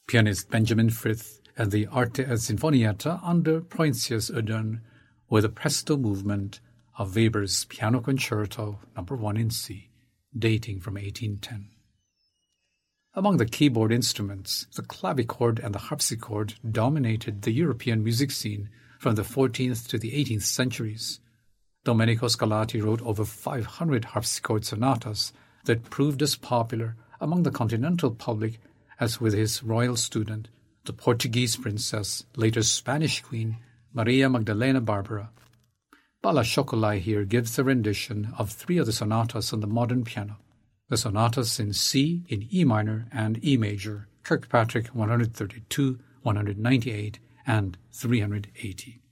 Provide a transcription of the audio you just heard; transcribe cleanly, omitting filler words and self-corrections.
pianist Benjamin Frith, and the Arte Sinfonietta under Proincius Udern, with a presto movement of Weber's Piano Concerto No. 1 in C, dating from 1810. Among the keyboard instruments, the clavichord and the harpsichord dominated the European music scene from the 14th to the 18th centuries. Domenico Scarlatti wrote over 500 harpsichord sonatas that proved as popular among the continental public as with his royal student, the Portuguese princess, later Spanish queen, Maria Magdalena Barbara. Bala Chocolai here gives a rendition of 3 of the sonatas on the modern piano. The sonatas in C, in E minor, and E major, Kirkpatrick 132, 198, and 380.